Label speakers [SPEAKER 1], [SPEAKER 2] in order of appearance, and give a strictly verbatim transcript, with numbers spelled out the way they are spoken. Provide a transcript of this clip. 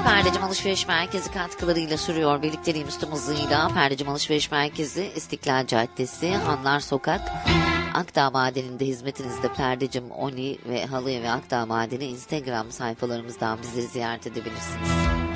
[SPEAKER 1] Perdecim Alışveriş Merkezi katkılarıyla sürüyor. Birlikteliğimiz tüm hızıyla. Perdecim Alışveriş Merkezi, İstiklal Caddesi, Hanlar Sokak, Akdağ Madeni'nde hizmetinizde. Perdecim, Oni ve Halıya ve Akdağ Madeni Instagram sayfalarımızdan bizleri ziyaret edebilirsiniz.